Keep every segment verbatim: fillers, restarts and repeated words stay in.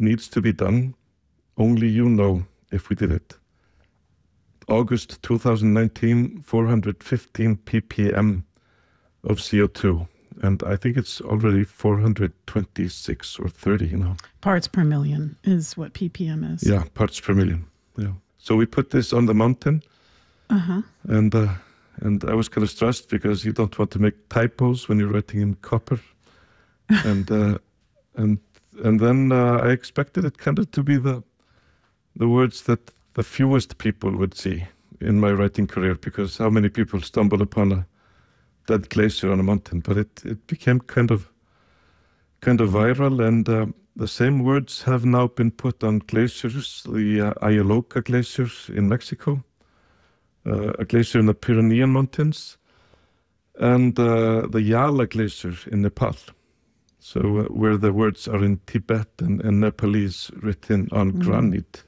needs to be done. Only you know if we did it. August two thousand nineteen, four hundred fifteen ppm of C O two. And I think it's already four hundred twenty-six or thirty, you know. Parts per million is what ppm is. Yeah, parts per million. Yeah. So we put this on the mountain. Uh-huh. And uh, and I was kind of stressed because you don't want to make typos when you're writing in copper. and uh, and and then uh, I expected it kind of to be the the words that the fewest people would see in my writing career, because how many people stumble upon a dead glacier on a mountain? But it, it became kind of kind of viral, and uh, the same words have now been put on glaciers, the uh, Ayaloca Glacier in Mexico, uh, a glacier in the Pyrenean Mountains, and uh, the Yala Glacier in Nepal. So uh, where the words are in Tibet and, and Nepalese written on mm. granite.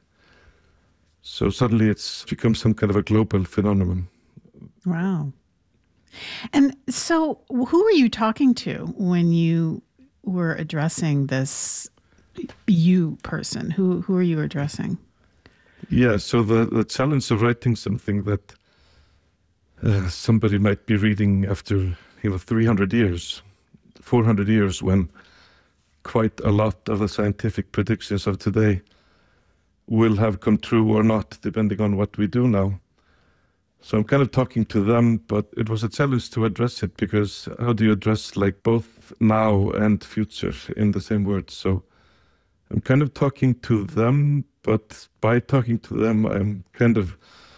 So suddenly it's become some kind of a global phenomenon. Wow. And so who were you talking to when you were addressing this you person? Who who are you addressing? Yeah, so the, the challenge of writing something that uh, somebody might be reading after, you know, three hundred years, four hundred years, when quite a lot of the scientific predictions of today will have come true or not, depending on what we do now. So I'm kind of talking to them, but it was a challenge to address it, because how do you address like both now and future in the same words? So I'm kind of talking to them, but by talking to them, I'm kind of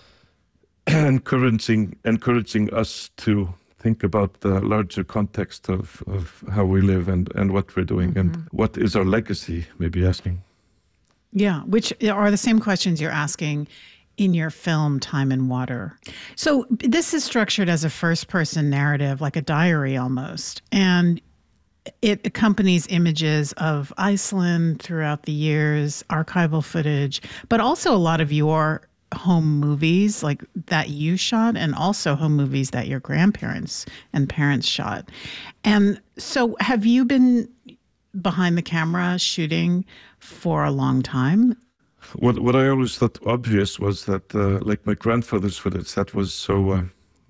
encouraging encouraging us to think about the larger context of, of how we live and, and what we're doing, mm-hmm. and what is our legacy, maybe asking. Yeah, which are the same questions you're asking in your film, Time and Water. So this is structured as a first-person narrative, like a diary almost, and it accompanies images of Iceland throughout the years, archival footage, but also a lot of your home movies like that you shot, and also home movies that your grandparents and parents shot. And so have you been behind the camera shooting for a long time? What what I always thought obvious was that, uh, like my grandfather's footage, that was so uh,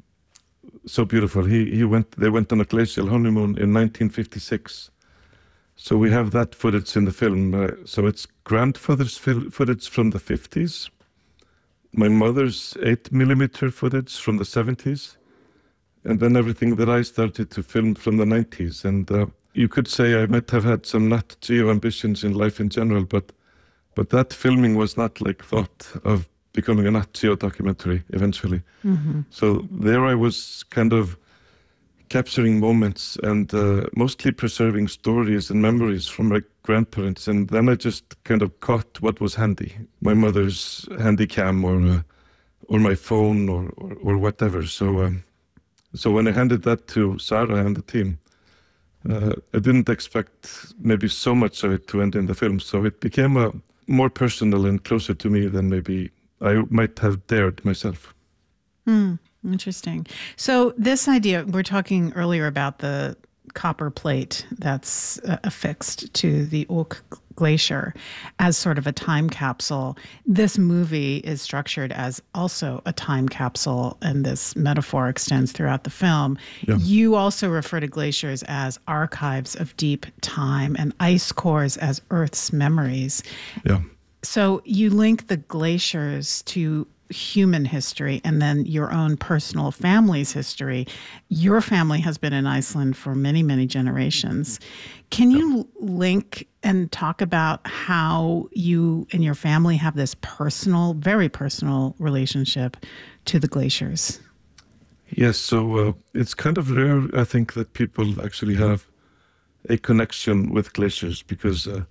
so beautiful. He he went. They went on a glacial honeymoon in nineteen fifty-six. So we have that footage in the film. Uh, so it's grandfather's fil- footage from the fifties, my mother's eight millimeter footage from the seventies, and then everything that I started to film from the nineties. And uh, you could say I might have had some Nat Geo ambitions in life in general, but. But that filming was not like thought of becoming a Nat Geo documentary eventually. Mm-hmm. So there I was kind of capturing moments and uh, mostly preserving stories and memories from my grandparents. And then I just kind of caught what was handy, my mother's handy cam or uh, or my phone or, or, or whatever. So, um, so when I handed that to Sarah and the team, uh, I didn't expect maybe so much of it to end in the film. So it became a more personal and closer to me than maybe I might have dared myself. Hmm, interesting. So this idea, we're talking earlier about the copper plate that's uh, affixed to the Oak Glacier as sort of a time capsule. This movie is structured as also a time capsule, and this metaphor extends throughout the film. Yeah. You also refer to glaciers as archives of deep time and ice cores as Earth's memories. Yeah. So you link the glaciers to human history and then your own personal family's history. Your family has been in Iceland for many, many generations. Can you link and talk about how you and your family have this personal, very personal relationship to the glaciers? Yes, so uh, it's kind of rare, I think, that people actually have a connection with glaciers, because uh,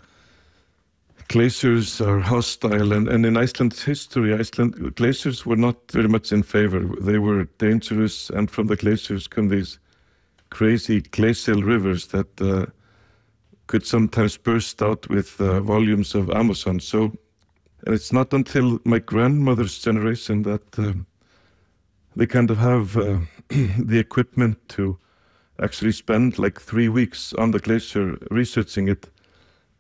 glaciers are hostile, and, and in Iceland's history, Iceland glaciers were not very much in favor. They were dangerous, and from the glaciers come these crazy glacial rivers that uh, could sometimes burst out with uh, volumes of Amazon. So, and it's not until my grandmother's generation that uh, they kind of have uh, the equipment to actually spend like three weeks on the glacier researching it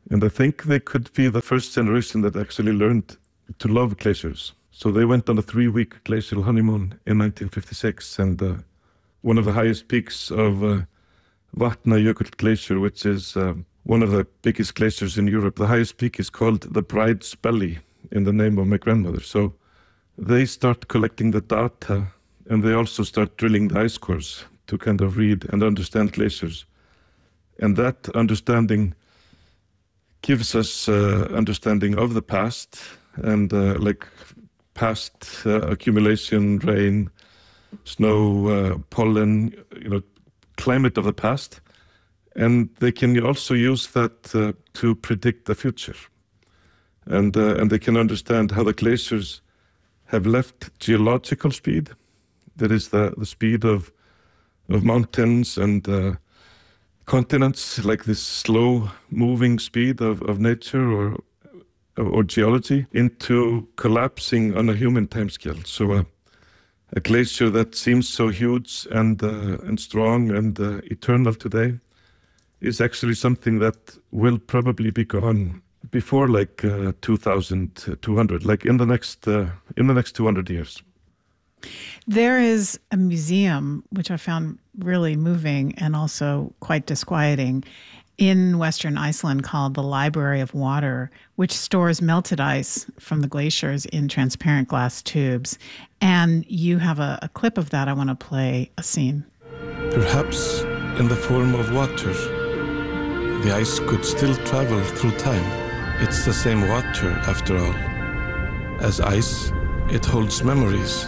And I think they could be the first generation that actually learned to love glaciers. So they went on a three-week glacial honeymoon in nineteen fifty-six, and uh, one of the highest peaks of uh, Vatnajökull Glacier, which is uh, one of the biggest glaciers in Europe, the highest peak is called the Bride's Belly, in the name of my grandmother. So they start collecting the data, and they also start drilling the ice cores to kind of read and understand glaciers. And that understanding gives us uh, understanding of the past and uh, like past uh, accumulation, rain, snow, uh, pollen, you know, climate of the past. And they can also use that uh, to predict the future. And, uh, and they can understand how the glaciers have left geological speed. That is the, the speed of, of mountains and uh, continents, like this slow moving speed of, of nature or, or geology, into collapsing on a human timescale. So uh, a glacier that seems so huge and, uh, and strong and uh, eternal today is actually something that will probably be gone before like uh, two thousand two hundred, like in the next uh, in the next two hundred years. There is a museum, which I found really moving and also quite disquieting, in Western Iceland called the Library of Water, which stores melted ice from the glaciers in transparent glass tubes. And you have a, a clip of that. I want to play a scene. Perhaps in the form of water, the ice could still travel through time. It's the same water, after all. As ice, it holds memories.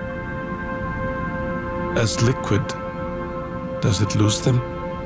As liquid, does it lose them?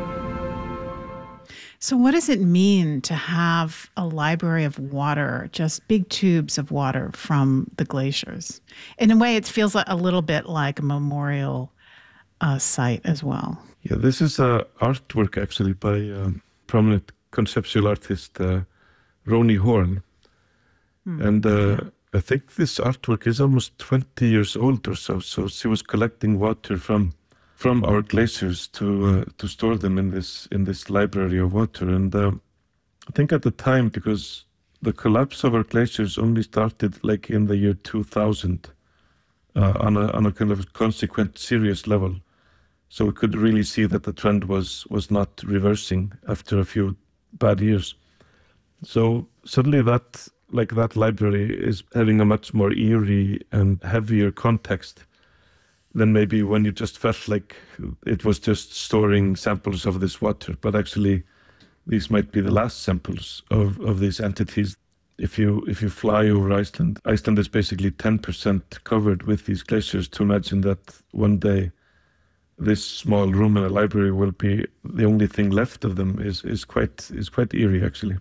So what does it mean to have a library of water, just big tubes of water from the glaciers? In a way, it feels like a little bit like a memorial uh, site as well. Yeah, this is uh, artwork actually by um, prominent conceptual artist uh, Roni Horn. Hmm. And uh, I think this artwork is almost twenty years old or so. So she was collecting water from from our glaciers to uh, to store them in this in this library of water. And uh, I think at the time, because the collapse of our glaciers only started like in the year two thousand uh, on a on a kind of consequent serious level. So we could really see that the trend was was not reversing after a few bad years. So suddenly that like that library is having a much more eerie and heavier context than maybe when you just felt like it was just storing samples of this water. But actually, these might be the last samples of, of these entities. If you if you fly over Iceland, Iceland is basically ten percent covered with these glaciers. To imagine that one day this small room in a library will be the only thing left of them is, is quite is quite eerie, actually.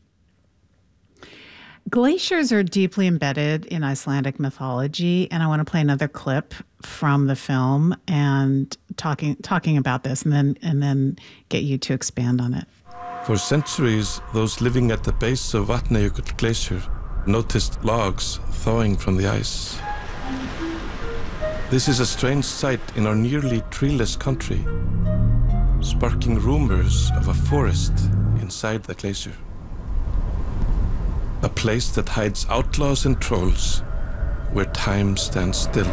Glaciers are deeply embedded in Icelandic mythology, and I want to play another clip from the film and talking talking about this, and then and then get you to expand on it. For centuries, those living at the base of Vatnajökull Glacier noticed logs thawing from the ice. This is a strange sight in our nearly treeless country, sparking rumors of a forest inside the glacier. A place that hides outlaws and trolls, where time stands still.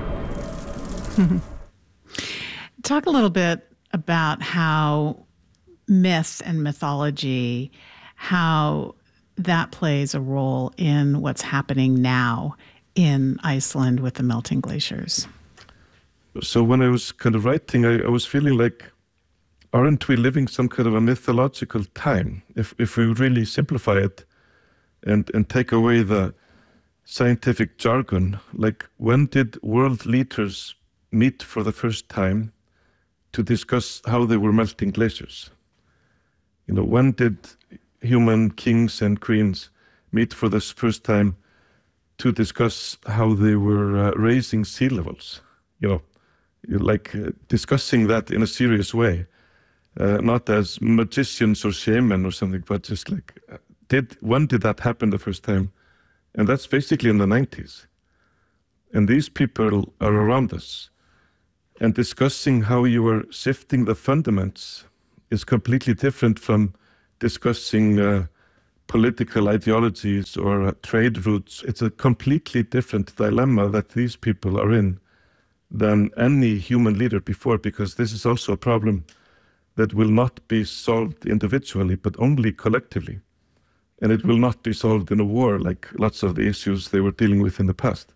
Talk a little bit about how myth and mythology, how that plays a role in what's happening now in Iceland with the melting glaciers. So when I was kind of writing, I, I was feeling like, aren't we living some kind of a mythological time? If if we really simplify it and, and take away the scientific jargon, like when did world leaders meet for the first time to discuss how they were melting glaciers? You know, when did human kings and queens meet for the first time to discuss how they were uh, raising sea levels? You know, like uh, discussing that in a serious way, uh, not as magicians or shaman or something, but just like, uh, did when did that happen the first time? And that's basically in the nineties. And these people are around us. And discussing how you are shifting the fundaments is completely different from discussing uh, political ideologies or uh, trade routes. It's a completely different dilemma that these people are in than any human leader before, because this is also a problem that will not be solved individually, but only collectively. And it will not be solved in a war like lots of the issues they were dealing with in the past.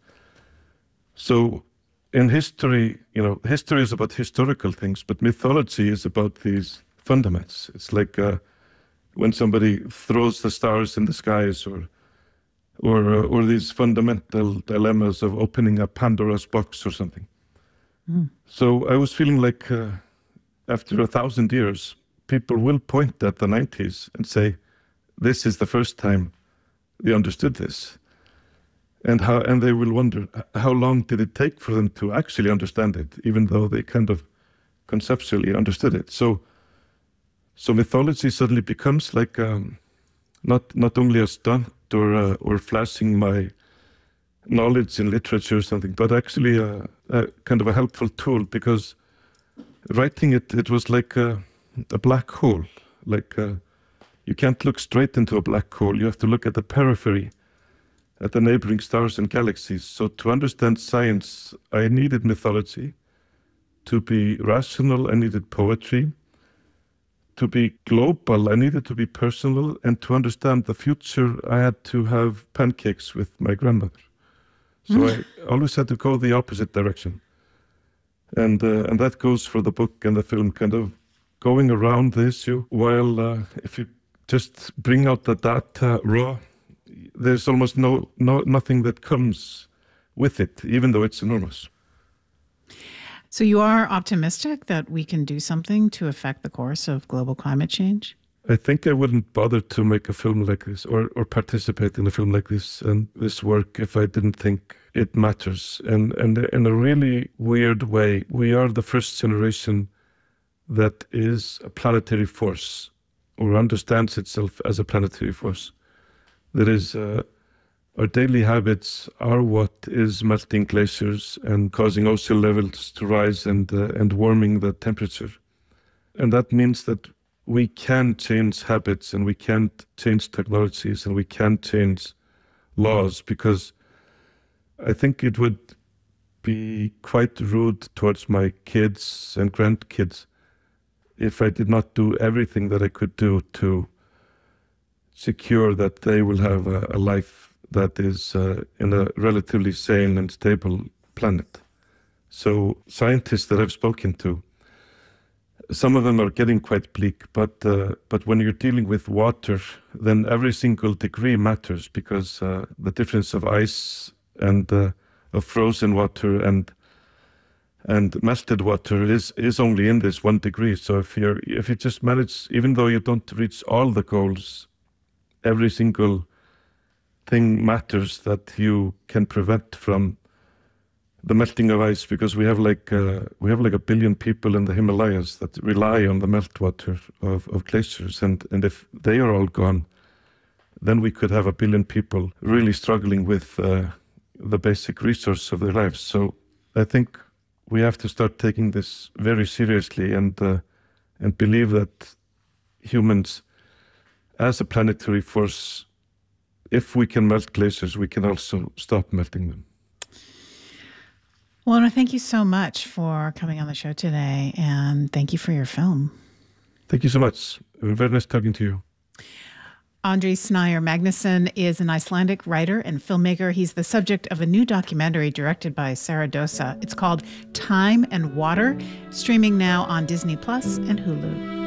So in history, you know, history is about historical things, but mythology is about these fundaments. It's like uh, when somebody throws the stars in the skies, or or uh, or these fundamental dilemmas of opening a Pandora's box or something. Mm. So I was feeling like uh, after a thousand years, people will point at the nineties and say, this is the first time they understood this. And how, and they will wonder, how long did it take for them to actually understand it, even though they kind of conceptually understood it? So So mythology suddenly becomes like um, not not only a stunt or uh, or flashing my knowledge in literature or something, but actually a, a kind of a helpful tool, because writing it, it was like a, a black hole. Like uh, you can't look straight into a black hole. You have to look at the periphery, at the neighboring stars and galaxies. So to understand science, I needed mythology. To be rational, I needed poetry. To be global, I needed to be personal, and to understand the future, I had to have pancakes with my grandmother. So mm. I always had to go the opposite direction. And uh, and that goes for the book and the film, kind of going around the issue, while uh, if you just bring out the data raw, there's almost no, no nothing that comes with it, even though it's enormous. So you are optimistic that we can do something to affect the course of global climate change? I think I wouldn't bother to make a film like this, or, or participate in a film like this and this work, if I didn't think it matters. And, and in a really weird way, we are the first generation that is a planetary force, or understands itself as a planetary force. That is... Uh, Our daily habits are what is melting glaciers and causing ocean levels to rise and uh, and warming the temperature. And that means that we can change habits, and we can't change technologies, and we can't change laws, because I think it would be quite rude towards my kids and grandkids if I did not do everything that I could do to secure that they will have a, a life that is uh, in a relatively sane and stable planet. So scientists that I've spoken to, some of them are getting quite bleak, but uh, but when you're dealing with water, then every single degree matters, because uh, the difference of ice and uh, of frozen water and and melted water is is only in this one degree. So if you're if you just manage, even though you don't reach all the goals, every single thing matters that you can prevent from the melting of ice, because we have like uh, we have like a billion people in the Himalayas that rely on the meltwater of, of glaciers, and and if they are all gone, then we could have a billion people really struggling with uh, the basic resource of their lives. So I think we have to start taking this very seriously, and uh, and believe that humans, as a planetary force, if we can melt glaciers, we can also stop melting them. Well, thank you so much for coming on the show today, and thank you for your film. Thank you so much. Very nice talking to you. Andri Snær Magnusson is an Icelandic writer and filmmaker. He's the subject of a new documentary directed by Sarah Dosa. It's called Time and Water, streaming now on Disney Plus and Hulu.